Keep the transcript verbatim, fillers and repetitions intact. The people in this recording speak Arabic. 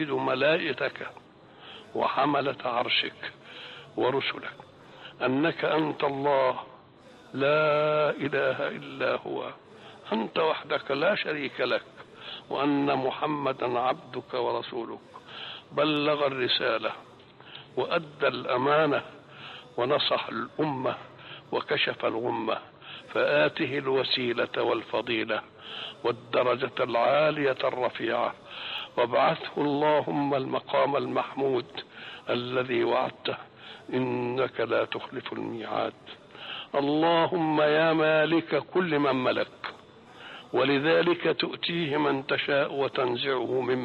تشهد ملائكتك وحملة عرشك ورسلك أنك أنت الله لا إله إلا هو، أنت وحدك لا شريك لك، وأن محمدا عبدك ورسولك، بلغ الرسالة وأدى الأمانة ونصح الأمة وكشف الغمة، فآته الوسيلة والفضيلة والدرجة العالية الرفيعة، وابعثه اللهم المقام المحمود الذي وعدته، إنك لا تخلف الميعاد. اللهم يا مالك كل من ملك، ولذلك تؤتيه من تشاء وتنزعه من